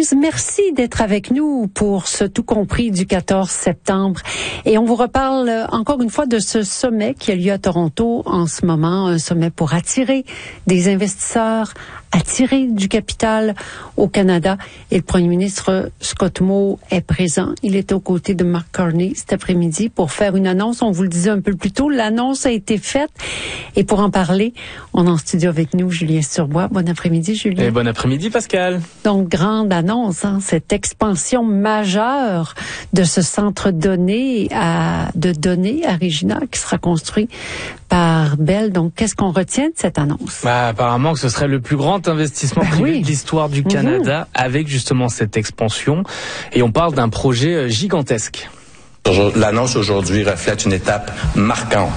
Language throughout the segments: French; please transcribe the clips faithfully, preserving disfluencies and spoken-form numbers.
entreprises. Merci d'être avec nous pour ce tout compris du quatorze septembre. Et on vous reparle encore une fois de ce sommet qui a lieu à Toronto en ce moment, un sommet pour attirer des investisseurs, attirer du capital au Canada. Et le premier ministre Scott Moe est présent. Il est aux côtés de Mark Carney cet après-midi pour faire une annonce. On vous le disait un peu plus tôt, l'annonce a été faite. Et pour en parler, on est en studio avec nous Julien Sturbois. Bon après-midi, Julien. Et bon après-midi, Pascal. Donc, grande annonce, hein, cette expansion majeure de ce centre donné à, de données à Regina qui sera construit par Bell. Donc, qu'est-ce qu'on retient de cette annonce? Bah, apparemment que ce serait le plus grand investissement privé oui. de l'histoire du Canada mmh. avec justement cette expansion. Et on parle d'un projet gigantesque. L'annonce aujourd'hui reflète une étape marquante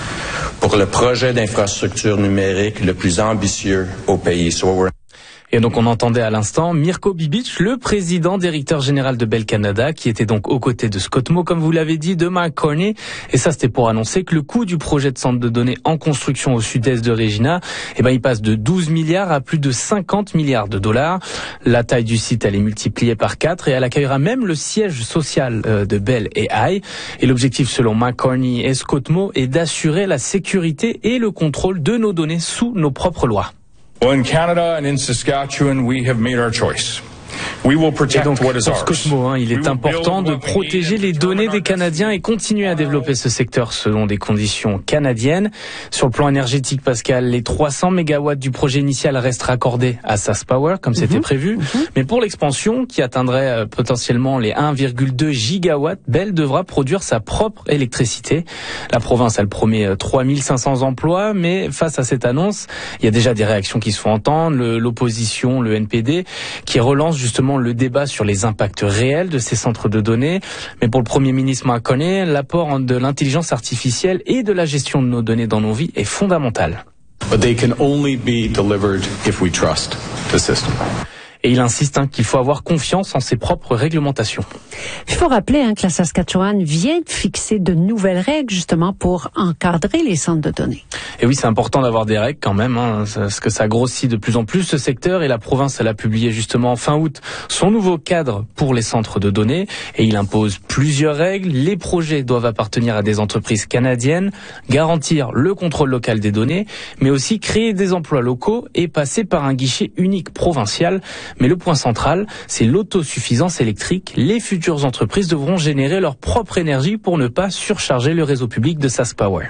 pour le projet d'infrastructure numérique le plus ambitieux au pays. So we're... Et donc on entendait à l'instant Mirko Bibic, le président directeur général de Bell Canada, qui était donc aux côtés de Scott Moe, comme vous l'avez dit, de Mark Carney. Et ça, c'était pour annoncer que le coût du projet de centre de données en construction au sud-est de Regina, eh ben, il passe de douze milliards à plus de cinquante milliards de dollars. La taille du site, elle est multipliée par quatre et elle accueillera même le siège social de Bell et I. Et l'objectif, selon Mark Carney et Scott Moe, est d'assurer la sécurité et le contrôle de nos données sous nos propres lois. Well, in Canada and in Saskatchewan, we have made our choice. We will protect et donc, what is pour ours. Scott Moe, hein, il est important de protéger les données des Canadiens et continuer à développer ce secteur selon des conditions canadiennes. Sur le plan énergétique, Pascal, les trois cents mégawatts du projet initial restent raccordés à SaskPower, comme mm-hmm. c'était prévu. Mm-hmm. Mais pour l'expansion, qui atteindrait euh, potentiellement les un virgule deux gigawatts, Bell devra produire sa propre électricité. La province, elle promet euh, trois mille cinq cents emplois, mais face à cette annonce, il y a déjà des réactions qui se font entendre. Le, l'opposition, le N P D, qui relance justement le débat sur les impacts réels de ces centres de données. Mais pour le Premier ministre Mark Carney, l'apport de l'intelligence artificielle et de la gestion de nos données dans nos vies est fondamental. But they can only be delivered if we trust the system. Et il insiste hein, qu'il faut avoir confiance en ses propres réglementations. Il faut rappeler hein, que la Saskatchewan vient de fixer de nouvelles règles justement pour encadrer les centres de données. Et oui, c'est important d'avoir des règles quand même, hein, parce que ça grossit de plus en plus ce secteur. Et la province, elle a publié justement fin août son nouveau cadre pour les centres de données. Et il impose plusieurs règles. Les projets doivent appartenir à des entreprises canadiennes, garantir le contrôle local des données, mais aussi créer des emplois locaux et passer par un guichet unique provincial. Mais le point central, c'est l'autosuffisance électrique. Les futures entreprises devront générer leur propre énergie pour ne pas surcharger le réseau public de SaskPower.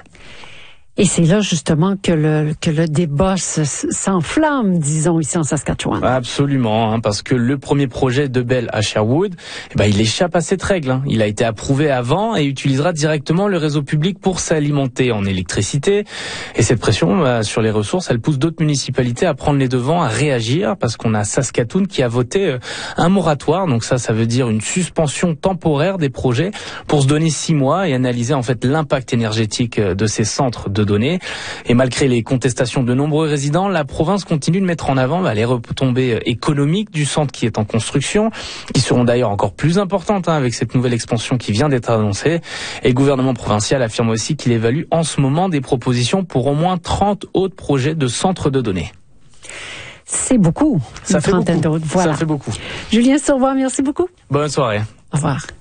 Et c'est là justement que le que le débat s'enflamme, disons, ici en Saskatchewan. Absolument, hein, parce que le premier projet de Bell à Sherwood, eh ben, il échappe à cette règle. Hein. Il a été approuvé avant et utilisera directement le réseau public pour s'alimenter en électricité. Et cette pression bah, sur les ressources, elle pousse d'autres municipalités à prendre les devants, à réagir, parce qu'on a Saskatoon qui a voté euh, un moratoire. Donc ça, ça veut dire une suspension temporaire des projets pour se donner six mois et analyser en fait l'impact énergétique de ces centres de données. Et malgré les contestations de nombreux résidents, la province continue de mettre en avant bah, les retombées économiques du centre qui est en construction, qui seront d'ailleurs encore plus importantes hein, avec cette nouvelle expansion qui vient d'être annoncée. Et le gouvernement provincial affirme aussi qu'il évalue en ce moment des propositions pour au moins trente autres projets de centres de données. C'est beaucoup. Ça fait beaucoup. Voilà. Ça fait beaucoup. Julien Sturbois, merci beaucoup. Bonne soirée. Au revoir.